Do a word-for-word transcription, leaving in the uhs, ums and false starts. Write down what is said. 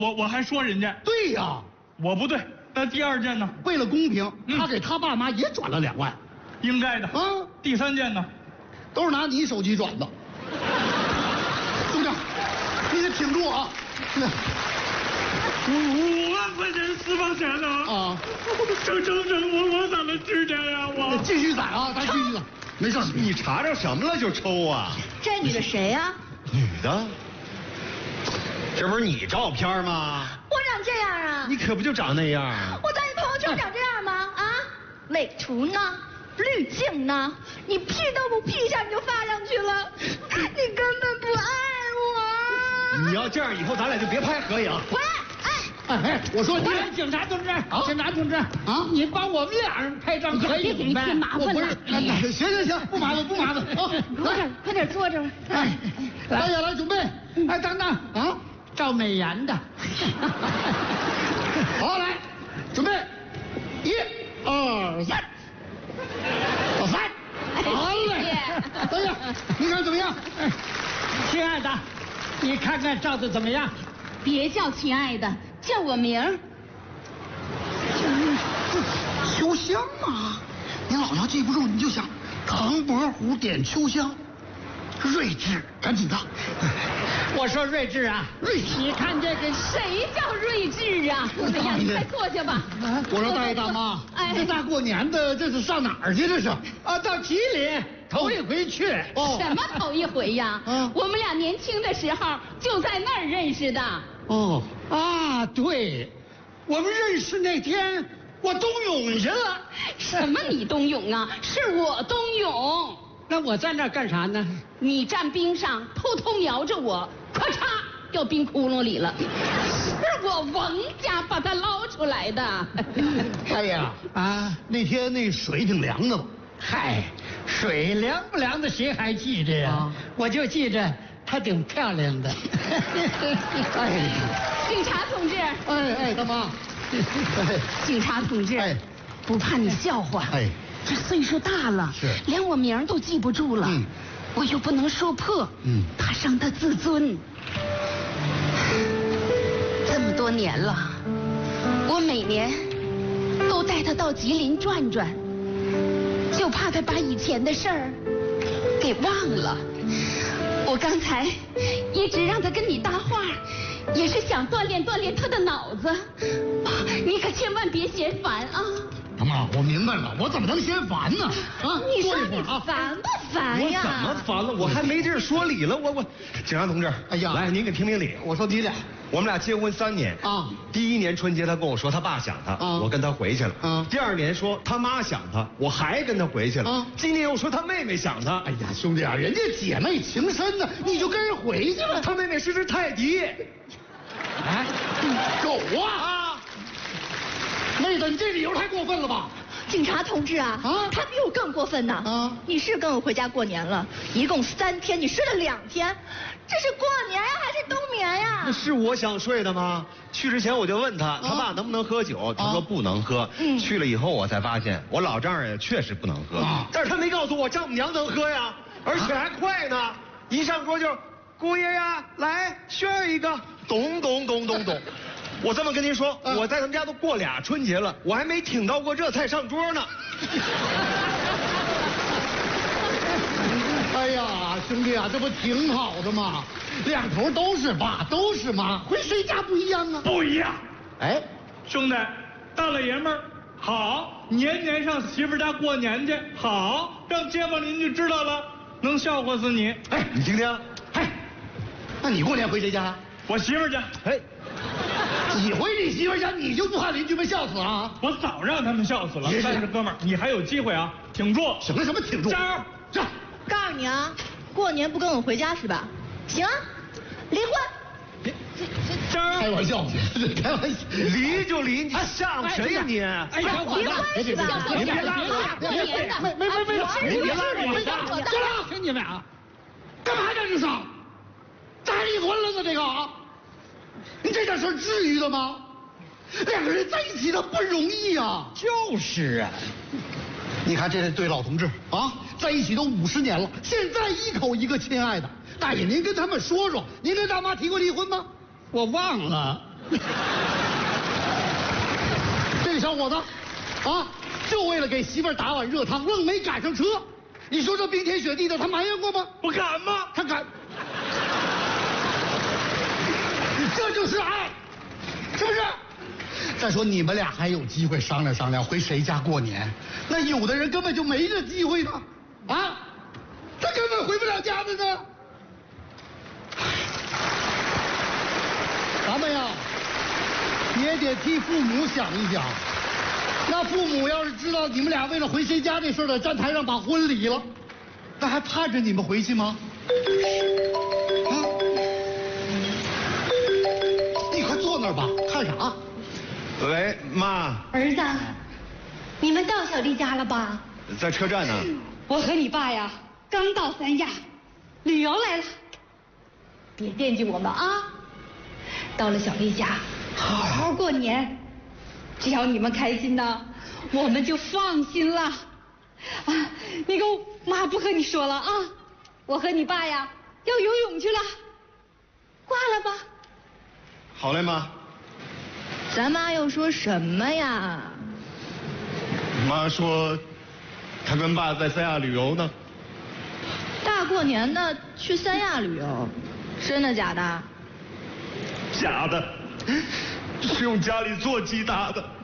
我我还说人家。 对呀， 我不对。那第二件呢？ 为了公平， 嗯、 他给他爸妈也转了两万， 应该的。 啊， 第三件呢？ 都是拿你手机转的。兄弟，你得挺住啊！ 五万块钱私房钱呢？啊，整整整我我怎么指甲呀？我继续攒啊，咱继续攒。没事， 你查着什么了就抽啊？ 这女的谁呀？ 女的？这不是你照片吗？ 我长这样啊？ 你可不就长那样？ 我在你朋友圈长这样吗？啊？美图呢？滤镜呢？你 P 都不 P 一下你就发上去了，你根本不爱我。 你要这样以后咱俩就别拍合影。 喂，哎哎哎，我说你警察同志， 啊、 警察同志啊，你帮我们俩人拍张合影呗。 别麻烦了。 行行行，不麻烦不麻烦啊！ 快点快点坐着。 哎，大家来准备。 哎，等等啊，赵美妍的。 好，来，准备，一、二、三，老三，好嘞。大家，你看怎么样？ 亲爱的，你看看照的怎么样？ 别叫亲爱的，叫我名儿。 秋香啊！你老要记不住，你就想唐伯虎点秋香，睿智，赶紧的。 我说睿智啊， 睿智， 你看这个谁叫睿智啊？哎呀，你快坐下吧。 我说大爷大妈， 哎， 这大过年的，这是上哪儿去？这是啊，到吉林头一回去。 哦，什么头一回呀？ 啊， 我们俩年轻的时候就在那儿认识的。 哦啊，对，我们认识那天我冬泳去了。 什么你冬泳啊？是我冬泳。 那我在那儿干啥呢？ 你站冰上，偷偷瞄着我，咔嚓掉冰窟窿里了。是我王家把它捞出来的。 大爷啊，那天那水挺凉的吧？ 嗨，水凉不凉的谁还记着呀？啊、我就记着她挺漂亮的。 哎， 警察同志。 哎哎，大妈。 警察同志。哎，不怕你笑话。哎。这岁数大了， 是连我名都记不住了，嗯，我又不能说破，嗯，怕伤他自尊。这么多年了，我每年都带他到吉林转转，就怕他把以前的事儿给忘了。我刚才一直让他跟你搭话，也是想锻炼锻炼他的脑子，你可千万别嫌烦啊。 大妈，我明白了，我怎么能嫌烦呢？啊， 你说你烦不烦呀？ 我怎么烦了？我还没地儿说理了，我我。警察同志， 哎呀， 来，您给评评理。 我说你俩， 我们俩结婚三年啊，第一年春节他跟我说他爸想他，啊、我跟他回去了。啊，第二年说他妈想他，我还跟他回去了。啊，今年又说他妹妹想他。 哎呀，兄弟啊，人家姐妹情深呢，你就跟人回去了。 他妹妹是只泰迪。 哎，狗啊！妹子，你这理由太过分了吧？ 警察同志啊，啊，他比我更过分呢。啊，你是跟我回家过年了，一共三天，你睡了两天，这是过年呀还是冬眠呀？ 那是我想睡的吗？去之前我就问他，啊、他爸能不能喝酒，他说不能喝。嗯、去了以后我才发现，我老丈人也确实不能喝，啊、但是他没告诉我丈母娘能喝呀，而且还快呢，啊、一上桌就姑爷呀，来炫一个，咚咚咚咚咚。我这么跟您说，嗯、我在他们家都过俩春节了，我还没挺到过这菜上桌呢。 哎呀，兄弟啊，这不挺好的吗？两头都是爸，都是妈，回谁家不一样啊？ 不一样。 哎， 兄弟，大老爷们儿好，年年上媳妇家过年去，好，让街坊邻居知道了，能笑话死你。 哎， 你听听， 哎，那你过年回谁家？ 我媳妇家。 哎。你回你媳妇家，你就不怕邻居们笑死啊？ 我早让他们笑死了。但是哥们儿，你还有机会啊，挺住！ 什么什么挺住？ 加油！ 这， 告诉你啊，过年不跟我回家是吧？行，离婚。 别，加油！ 开玩笑，开玩笑， 离就离，你吓唬谁呀你？ 哎呀，离婚是吧？ 别别拉我过年的， 没没没没， 别别拉我， 别拉，别拉， 听你们啊， 干嘛呢这是？咋离婚了呢这个？你这点事至于的吗？两个人在一起的不容易啊！ 就是啊， 你看这对老同志啊，在一起都五十年了，现在一口一个亲爱的。大爷，您跟他们说说，您跟大妈提过离婚吗？ 我忘了。 这个小伙子，啊，就为了给媳妇儿打碗热汤，愣没赶上车。你说这冰天雪地的，他埋怨过吗？ 我敢吗？ 他敢。这就是爱，是不是？再说你们俩还有机会商量商量回谁家过年，那有的人根本就没这机会呢，啊，他根本回不了家的呢。咱们呀，也得替父母想一想。那父母要是知道你们俩为了回谁家这事儿在站台上把婚离了，那还盼着你们回去吗？啊！你快坐那儿吧，看啥？ 喂，妈。 儿子，你们到小丽家了吧？ 在车站呢。 我和你爸呀，刚到三亚，旅游来了。别惦记我们啊！到了小丽家，好好过年。只要你们开心呢，我们就放心了。啊，那个妈不和你说了啊，我和你爸呀要游泳去了。挂了吧。 好嘞，妈。 咱妈又说什么呀？ 妈说，她跟爸在三亚旅游呢。 大过年的去三亚旅游，真的假的？ 假的，是用家里座机打的。